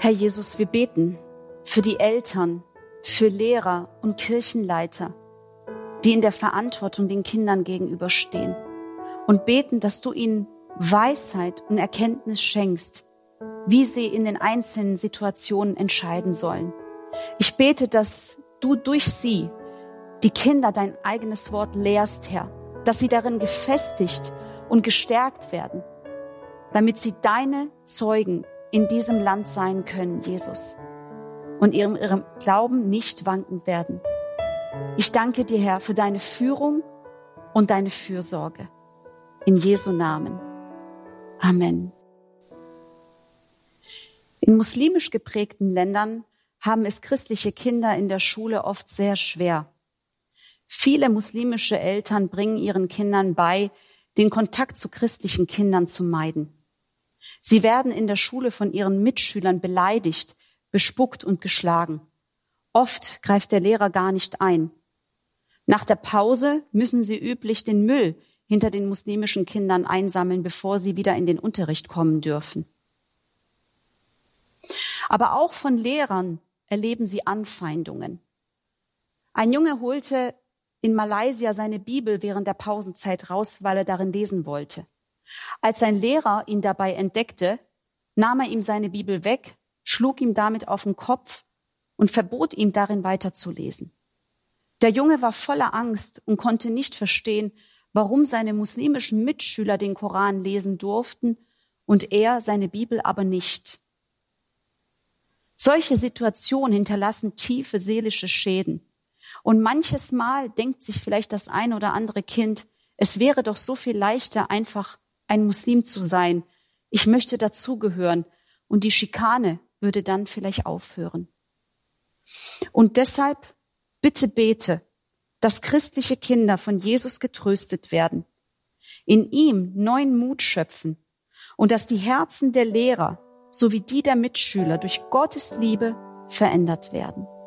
Herr Jesus, wir beten für die Eltern, für Lehrer und Kirchenleiter, die in der Verantwortung den Kindern gegenüberstehen, und beten, dass du ihnen Weisheit und Erkenntnis schenkst, wie sie in den einzelnen Situationen entscheiden sollen. Ich bete, dass du durch sie die Kinder dein eigenes Wort lehrst, Herr, dass sie darin gefestigt und gestärkt werden, damit sie deine Zeugen in diesem Land sein können, Jesus, und ihrem Glauben nicht wanken werden. Ich danke dir, Herr, für deine Führung und deine Fürsorge. In Jesu Namen. Amen. In muslimisch geprägten Ländern haben es christliche Kinder in der Schule oft sehr schwer. Viele muslimische Eltern bringen ihren Kindern bei, den Kontakt zu christlichen Kindern zu meiden. Sie werden in der Schule von ihren Mitschülern beleidigt, bespuckt und geschlagen. Oft greift der Lehrer gar nicht ein. Nach der Pause müssen sie üblich den Müll hinter den muslimischen Kindern einsammeln, bevor sie wieder in den Unterricht kommen dürfen. Aber auch von Lehrern erleben sie Anfeindungen. Ein Junge holte in Malaysia seine Bibel während der Pausenzeit raus, weil er darin lesen wollte. Als sein Lehrer ihn dabei entdeckte, nahm er ihm seine Bibel weg, schlug ihm damit auf den Kopf und verbot ihm darin weiterzulesen. Der Junge war voller Angst und konnte nicht verstehen, warum seine muslimischen Mitschüler den Koran lesen durften und er seine Bibel aber nicht. Solche Situationen hinterlassen tiefe seelische Schäden. Und manches Mal denkt sich vielleicht das ein oder andere Kind, es wäre doch so viel leichter, einfach ein Muslim zu sein. Ich möchte dazugehören und die Schikane würde dann vielleicht aufhören. Und deshalb bitte bete, dass christliche Kinder von Jesus getröstet werden, in ihm neuen Mut schöpfen und dass die Herzen der Lehrer sowie die der Mitschüler durch Gottes Liebe verändert werden.